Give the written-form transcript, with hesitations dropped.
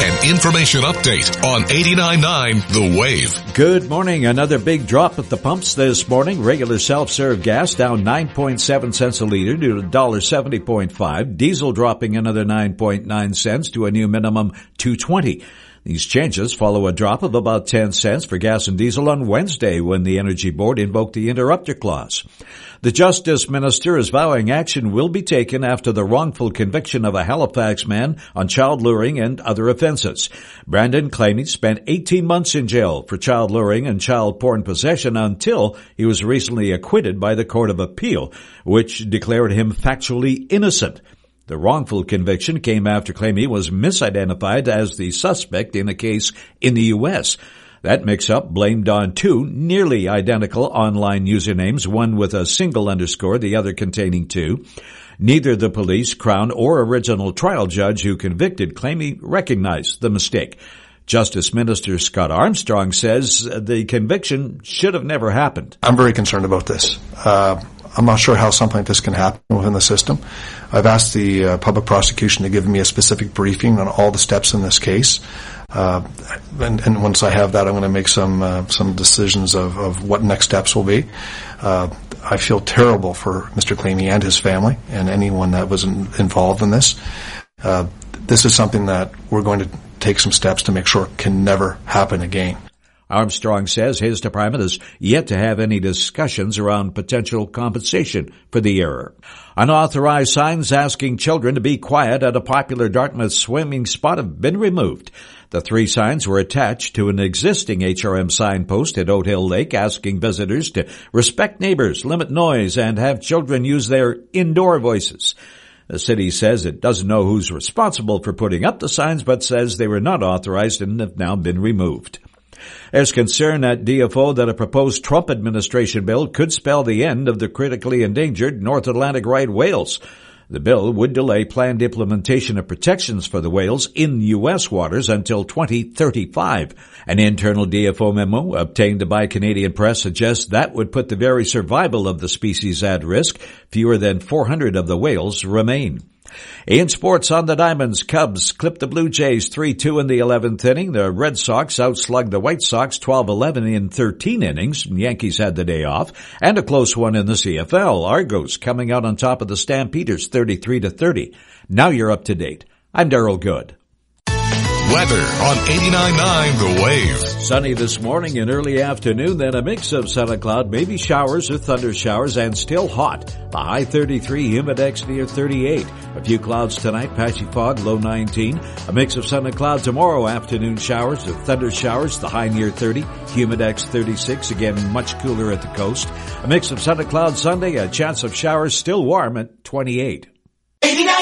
An information update on 89.9 The Wave. Good morning. Another big drop at the pumps this morning. Regular self-serve gas down 9.7 cents a liter to $1.70.5. Diesel dropping another 9.9 cents to a new minimum $2.20. These changes follow a drop of about 10 cents for gas and diesel on Wednesday when the Energy Board invoked the interrupter clause. The Justice Minister is vowing action will be taken after the wrongful conviction of a Halifax man on child luring and other offenses. Brandon Clamey spent 18 months in jail for child luring and child porn possession until he was recently acquitted by the Court of Appeal, which declared him factually innocent. The wrongful conviction came after Clamey was misidentified as the suspect in a case in the U.S. That mix-up blamed on two nearly identical online usernames, one with a single underscore, the other containing two. Neither the police, Crown, or original trial judge who convicted Clamey recognized the mistake. Justice Minister Scott Armstrong says the conviction should have never happened. I'm very concerned about this. I'm not sure how something like this can happen within the system. I've asked the public prosecution to give me a specific briefing on all the steps in this case. And once I have that, I'm going to make some decisions of what next steps will be. I feel terrible for Mr. Clamey and his family and anyone that was involved in this. This is something that we're going to take some steps to make sure it can never happen again. Armstrong says his department has yet to have any discussions around potential compensation for the error. Unauthorized signs asking children to be quiet at a popular Dartmouth swimming spot have been removed. The three signs were attached to an existing HRM signpost at Oat Hill Lake asking visitors to respect neighbors, limit noise, and have children use their indoor voices. The city says it doesn't know who's responsible for putting up the signs, but says they were not authorized and have now been removed. There's concern at DFO that a proposed Trump administration bill could spell the end of the critically endangered North Atlantic right whales. The bill would delay planned implementation of protections for the whales in U.S. waters until 2035. An internal DFO memo obtained by Canadian Press suggests that would put the very survival of the species at risk. Fewer than 400 of the whales remain. In sports on the Diamonds, Cubs clipped the Blue Jays 3-2 in the 11th inning. The Red Sox outslugged the White Sox 12-11 in 13 innings. Yankees had the day off. And a close one in the CFL. Argos coming out on top of the Stampeders 33-30. Now you're up to date. I'm Darryl Good. Weather on 89.9 The Wave. Sunny this morning and early afternoon, then a mix of sun and cloud, maybe showers or thunder showers, and still hot. The high 33, humidex near 38. A few clouds tonight, patchy fog, low 19. A mix of sun and cloud tomorrow, afternoon showers or thunder showers, the high near 30. Humidex 36, again much cooler at the coast. A mix of sun and cloud Sunday, a chance of showers, still warm at 28.